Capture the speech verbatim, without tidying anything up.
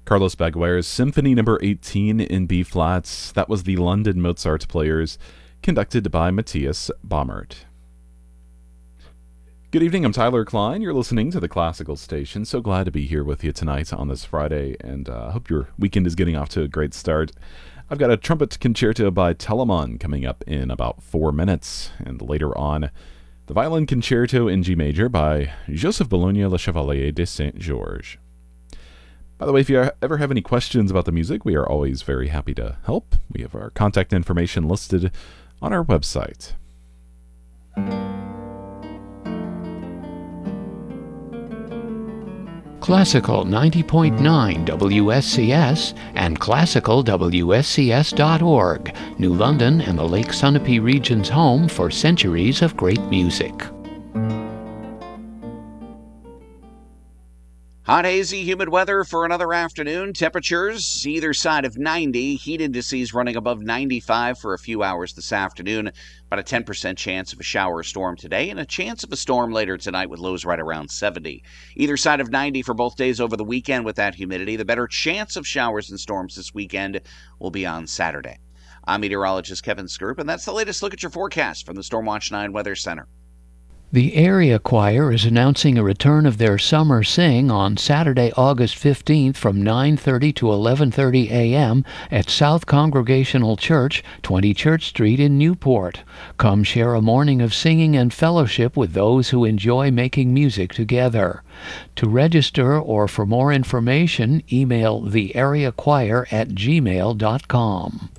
Carlos Baguire's Symphony Number eighteen in B flats. That was the London Mozart Players, conducted by Matthias Baumert. Good evening, I'm Tyler Klein. You're listening to the Classical Station. So glad to be here with you tonight on this Friday, and I uh, hope your weekend is getting off to a great start. I've got a trumpet concerto by Telemann coming up in about four minutes, and later on, the violin concerto in G major by Joseph Bologna Le Chevalier de Saint-Georges. By the way, if you ever have any questions about the music, we are always very happy to help. We have our contact information listed on our website. Classical ninety point nine W S C S and classical W S C S dot org, New London and the Lake Sunapee region's home for centuries of great music. Hot, hazy, humid weather for another afternoon. Temperatures either side of ninety. Heat indices running above ninety-five for a few hours this afternoon. About a ten percent chance of a shower or storm today, and a chance of a storm later tonight with lows right around seventy. Either side of ninety for both days over the weekend with that humidity. The better chance of showers and storms this weekend will be on Saturday. I'm meteorologist Kevin Skirp, and that's the latest look at your forecast from the Stormwatch nine Weather Center. The area choir is announcing a return of their summer sing on Saturday, August fifteenth from nine thirty to eleven thirty a.m. at South Congregational Church, twenty Church Street in Newport. Come share a morning of singing and fellowship with those who enjoy making music together. To register or for more information, email the area choir at gmail dot com.